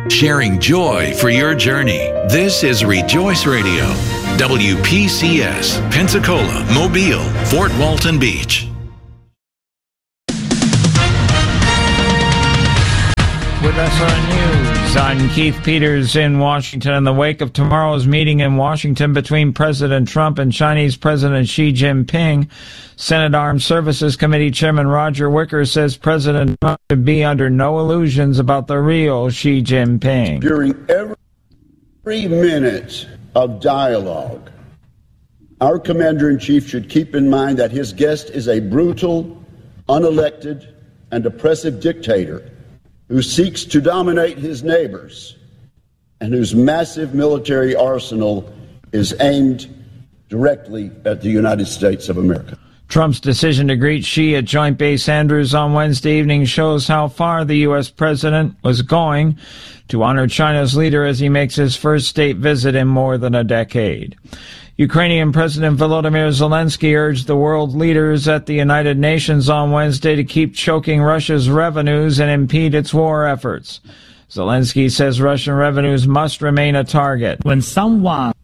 sharing joy for your journey. This is Rejoice Radio, WPCS, Pensacola, Mobile, Fort Walton Beach. With SRN News, I'm Keith Peters in Washington. In the wake of tomorrow's meeting in Washington between President Trump and Chinese President Xi Jinping, Senate Armed Services Committee Chairman Roger Wicker says President Trump should be under no illusions about the real Xi Jinping. During every minute of dialogue, our Commander-in-Chief should keep in mind that his guest is a brutal, unelected, and oppressive dictator who seeks to dominate his neighbors and whose massive military arsenal is aimed directly at the United States of America. Trump's decision to greet Xi at Joint Base Andrews on Wednesday evening shows how far the U.S. president was going to honor China's leader as he makes his first state visit in more than a decade. Ukrainian President Volodymyr Zelensky urged the world leaders at the United Nations on Wednesday to keep choking Russia's revenues and impede its war efforts. Zelensky says Russian revenues must remain a target. When someone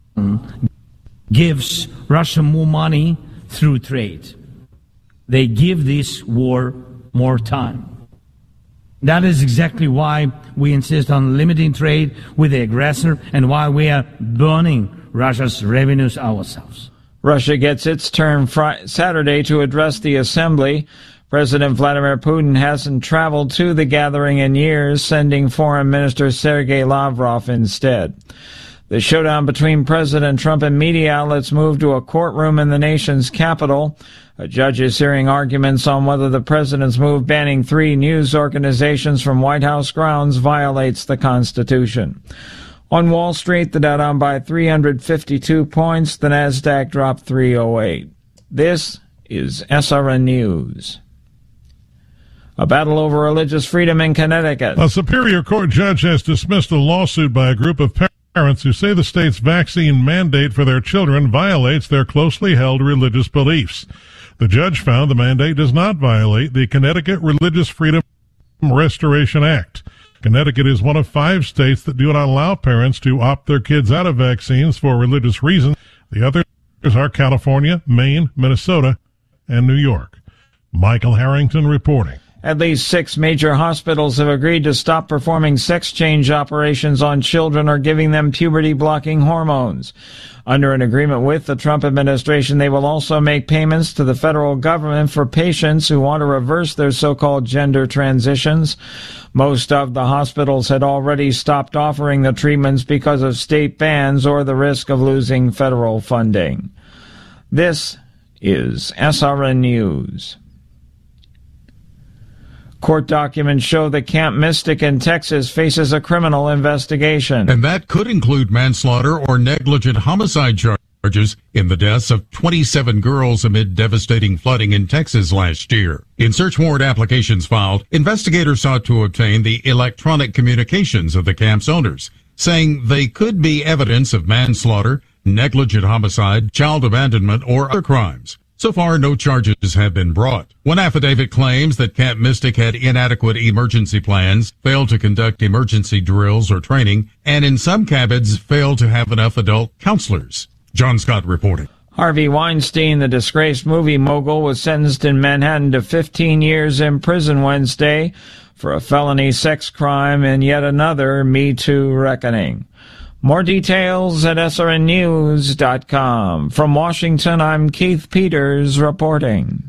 gives Russia more money through trade, they give this war more time. That is exactly why we insist on limiting trade with the aggressor and why we are burning Russia's revenues ourselves. Russia gets its turn Saturday to address the assembly. President Vladimir Putin hasn't traveled to the gathering in years, sending Foreign Minister Sergei Lavrov instead. The showdown between President Trump and media outlets moved to a courtroom in the nation's capital. A judge is hearing arguments on whether the president's move banning 3 news organizations from White House grounds violates the Constitution. On Wall Street, the Dow down by 352 points. The Nasdaq dropped 308. This is SRN News. A battle over religious freedom in Connecticut. A Superior Court judge has dismissed a lawsuit by a group of parents who say the state's vaccine mandate for their children violates their closely held religious beliefs. The judge found the mandate does not violate the Connecticut Religious Freedom Restoration Act. Connecticut is one of 5 states that do not allow parents to opt their kids out of vaccines for religious reasons. The others are California, Maine, Minnesota, and New York. Michael Harrington reporting. At least 6 major hospitals have agreed to stop performing sex change operations on children or giving them puberty-blocking hormones. Under an agreement with the Trump administration, they will also make payments to the federal government for patients who want to reverse their so-called gender transitions. Most of the hospitals had already stopped offering the treatments because of state bans or the risk of losing federal funding. This is SRN News. Court documents show that Camp Mystic in Texas faces a criminal investigation. And that could include manslaughter or negligent homicide charges in the deaths of 27 girls amid devastating flooding in Texas last year. In search warrant applications filed, investigators sought to obtain the electronic communications of the camp's owners, saying they could be evidence of manslaughter, negligent homicide, child abandonment, or other crimes. So far, no charges have been brought. One affidavit claims that Camp Mystic had inadequate emergency plans, failed to conduct emergency drills or training, and in some cabins failed to have enough adult counselors. John Scott reporting. Harvey Weinstein, the disgraced movie mogul, was sentenced in Manhattan to 15 years in prison Wednesday for a felony sex crime in yet another Me Too reckoning. More details at srnnews.com. From Washington, I'm Keith Peters reporting.